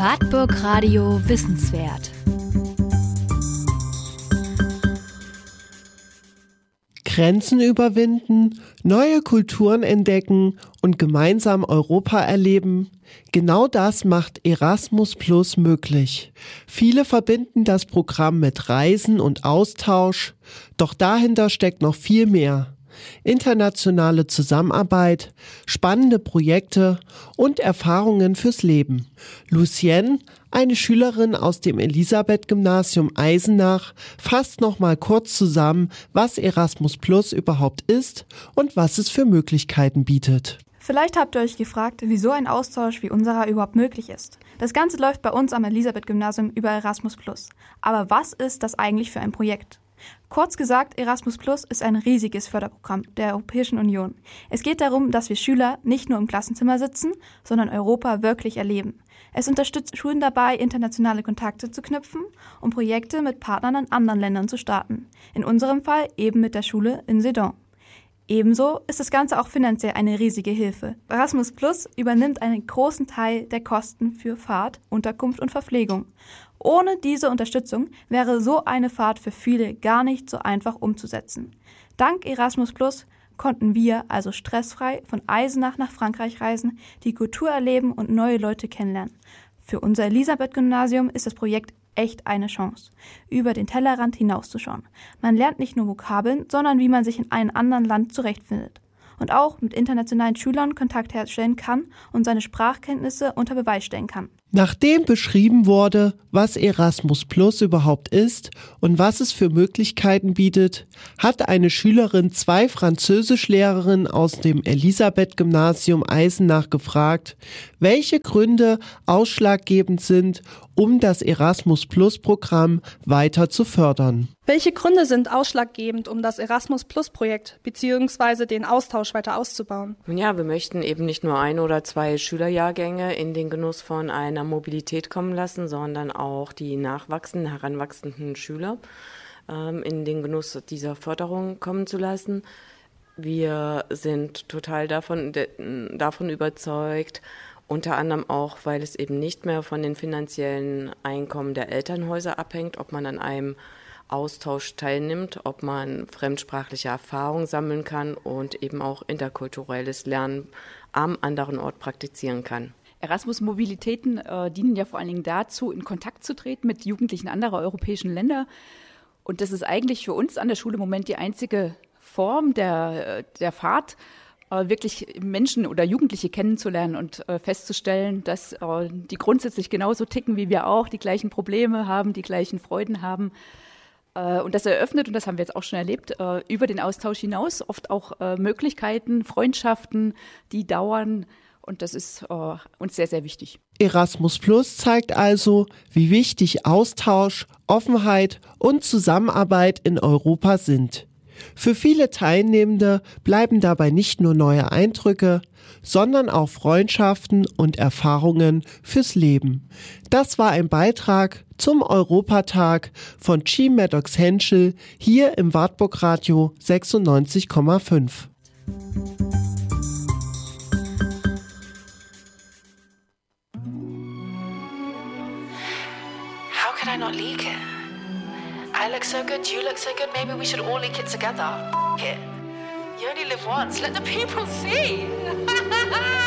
Wartburg Radio Wissenswert. Grenzen überwinden, neue Kulturen entdecken und gemeinsam Europa erleben. Genau das macht Erasmus Plus möglich. Viele verbinden das Programm mit Reisen und Austausch, doch dahinter steckt noch viel mehr. Internationale Zusammenarbeit, spannende Projekte und Erfahrungen fürs Leben. Lucienne, eine Schülerin aus dem Elisabeth-Gymnasium Eisenach, fasst noch mal kurz zusammen, was Erasmus Plus überhaupt ist und was es für Möglichkeiten bietet. Vielleicht habt ihr euch gefragt, wieso ein Austausch wie unserer überhaupt möglich ist. Das Ganze läuft bei uns am Elisabeth-Gymnasium über Erasmus Plus. Aber was ist das eigentlich für ein Projekt? Kurz gesagt, Erasmus Plus ist ein riesiges Förderprogramm der Europäischen Union. Es geht darum, dass wir Schüler nicht nur im Klassenzimmer sitzen, sondern Europa wirklich erleben. Es unterstützt Schulen dabei, internationale Kontakte zu knüpfen und Projekte mit Partnern in anderen Ländern zu starten. In unserem Fall eben mit der Schule in Sedan. Ebenso ist das Ganze auch finanziell eine riesige Hilfe. Erasmus Plus übernimmt einen großen Teil der Kosten für Fahrt, Unterkunft und Verpflegung. Ohne diese Unterstützung wäre so eine Fahrt für viele gar nicht so einfach umzusetzen. Dank Erasmus Plus konnten wir also stressfrei von Eisenach nach Frankreich reisen, die Kultur erleben und neue Leute kennenlernen. Für unser Elisabeth-Gymnasium ist das Projekt echt eine Chance, über den Tellerrand hinauszuschauen. Man lernt nicht nur Vokabeln, sondern wie man sich in einem anderen Land zurechtfindet. Und auch mit internationalen Schülern Kontakt herstellen kann und seine Sprachkenntnisse unter Beweis stellen kann. Nachdem beschrieben wurde, was Erasmus Plus überhaupt ist und was es für Möglichkeiten bietet, hat eine Schülerin 2 Französischlehrerinnen aus dem Elisabeth-Gymnasium Eisenach gefragt, welche Gründe ausschlaggebend sind, um das Erasmus Plus Programm weiter zu fördern. Welche Gründe sind ausschlaggebend, um das Erasmus Plus Projekt bzw. den Austausch weiter auszubauen? Nun ja, wir möchten eben nicht nur 1 oder 2 Schülerjahrgänge in den Genuss von einer Mobilität kommen lassen, sondern auch die heranwachsenden Schüler in den Genuss dieser Förderung kommen zu lassen. Wir sind total davon überzeugt, unter anderem auch, weil es eben nicht mehr von den finanziellen Einkommen der Elternhäuser abhängt, ob man an einem Austausch teilnimmt, ob man fremdsprachliche Erfahrungen sammeln kann und eben auch interkulturelles Lernen am anderen Ort praktizieren kann. Erasmus-Mobilitäten dienen ja vor allen Dingen dazu, in Kontakt zu treten mit Jugendlichen anderer europäischen Länder. Und das ist eigentlich für uns an der Schule im Moment die einzige Form der Fahrt, wirklich Menschen oder Jugendliche kennenzulernen und festzustellen, dass die grundsätzlich genauso ticken wie wir auch, die gleichen Probleme haben, die gleichen Freuden haben. Und das eröffnet, und das haben wir jetzt auch schon erlebt, über den Austausch hinaus oft auch Möglichkeiten, Freundschaften, die dauern. Und das ist uns sehr, sehr wichtig. Erasmus Plus zeigt also, wie wichtig Austausch, Offenheit und Zusammenarbeit in Europa sind. Für viele Teilnehmende bleiben dabei nicht nur neue Eindrücke, sondern auch Freundschaften und Erfahrungen fürs Leben. Das war ein Beitrag zum Europatag von Team Maddox Henschel hier im Wartburg Radio 96,5. How could I not leak it? I look so good, you look so good, maybe we should all leak it together. F*** it. You only live once, let the people see.